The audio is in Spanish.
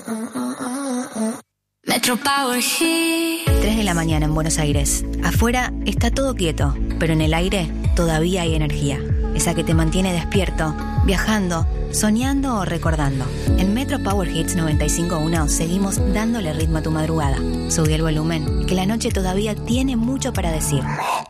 Metro Power Hit. 3 de la mañana en Buenos Aires. Afuera está todo quieto, pero en el aire todavía hay energía. Esa que te mantiene despierto, viajando, soñando o recordando. En Metro Power Hits 95.1 seguimos dándole ritmo a tu madrugada. Subí el volumen, que la noche todavía tiene mucho para decir.